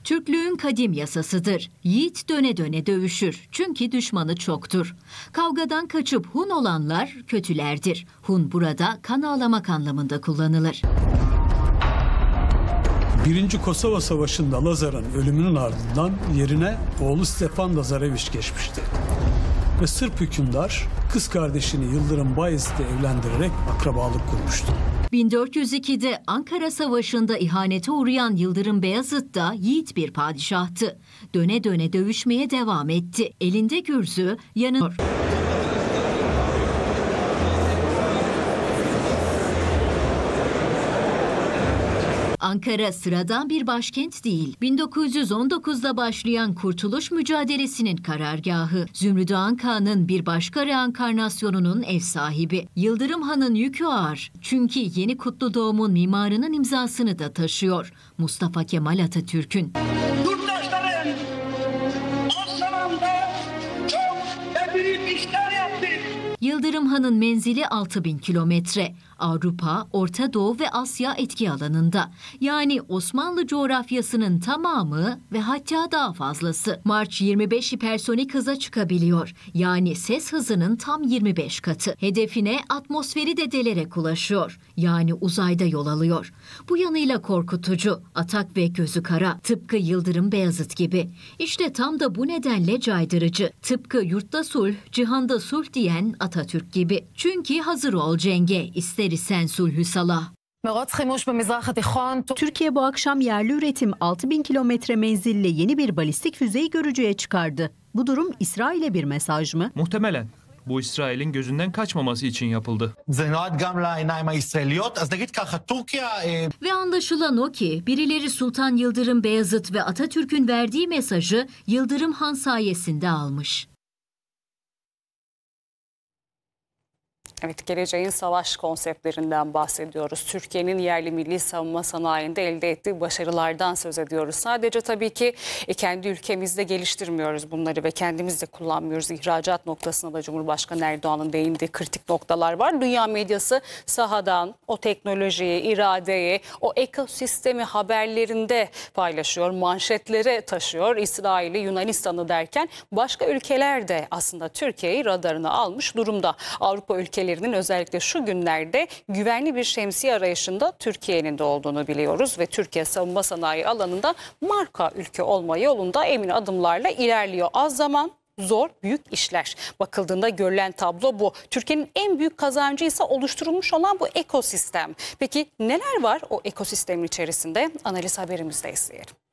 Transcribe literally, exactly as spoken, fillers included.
Türklüğün kadim yasasıdır. Yiğit döne döne dövüşür. Çünkü düşmanı çoktur. Kavgadan kaçıp Hun olanlar kötülerdir. Hun burada kan ağlamak anlamında kullanılır. Birinci Kosova Savaşı'nda Lazar'ın ölümünün ardından yerine oğlu Stefan Lazareviç geçmişti. Ve Sırp hükümdar kız kardeşini Yıldırım Bayezid'le evlendirerek akrabalık kurmuştu. bin dört yüz ikide Ankara Savaşı'nda ihanete uğrayan Yıldırım Beyazıt da yiğit bir padişahtı. Döne döne dövüşmeye devam etti. Elinde gürzü, yanında... Ankara sıradan bir başkent değil. bin dokuz yüz on dokuzda başlayan kurtuluş mücadelesinin karargahı. Zümrüt Ağan Kağan'ın bir başka reenkarnasyonunun ev sahibi. Yıldırım Han'ın yükü ağır. Çünkü yeni Kutlu Doğum'un mimarının imzasını da taşıyor. Mustafa Kemal Atatürk'ün. Yurttaşlarım, o zamanda çok ve büyük işler yaptık. Yıldırım Han'ın menzili altı bin kilometre. Avrupa, Orta Doğu ve Asya etki alanında. Yani Osmanlı coğrafyasının tamamı ve hatta daha fazlası. March yirmi beş hipersonik hıza çıkabiliyor. Yani ses hızının tam yirmi beş katı. Hedefine atmosferi de delerek ulaşıyor. Yani uzayda yol alıyor. Bu yanıyla korkutucu, atak ve gözü kara. Tıpkı Yıldırım Beyazıt gibi. İşte tam da bu nedenle caydırıcı. Tıpkı yurtta sulh, cihanda sulh diyen Atatürk gibi. Çünkü hazır ol cenge, ister isen sulhü salah. Türkiye bu akşam yerli üretim altı bin kilometre menzilli yeni bir balistik füzeyi görücüye çıkardı. Bu durum İsrail'e bir mesaj mı? Muhtemelen. Bu İsrail'in gözünden kaçmaması için yapıldı. Ve anlaşılan o ki birileri Sultan Yıldırım Beyazıt ve Atatürk'ün verdiği mesajı Yıldırım Han sayesinde almış. Evet, geleceğin savaş konseptlerinden bahsediyoruz. Türkiye'nin yerli milli savunma sanayinde elde ettiği başarılardan söz ediyoruz. Sadece tabii ki kendi ülkemizde geliştirmiyoruz bunları ve kendimiz de kullanmıyoruz. İhracat noktasında da Cumhurbaşkanı Erdoğan'ın değindiği kritik noktalar var. Dünya medyası sahadan o teknolojiyi, iradeyi, o ekosistemi haberlerinde paylaşıyor, manşetlere taşıyor. İsrail'i, Yunanistan'ı derken başka ülkeler de aslında Türkiye'yi radarına almış durumda. Avrupa ülkeleri özellikle şu günlerde güvenli bir şemsiye arayışında Türkiye'nin de olduğunu biliyoruz ve Türkiye savunma sanayi alanında marka ülke olma yolunda emin adımlarla ilerliyor. Az zaman, zor, büyük işler. Bakıldığında görülen tablo bu. Türkiye'nin en büyük kazancı ise oluşturulmuş olan bu ekosistem. Peki neler var o ekosistemin içerisinde? Analiz haberimizde izleyelim.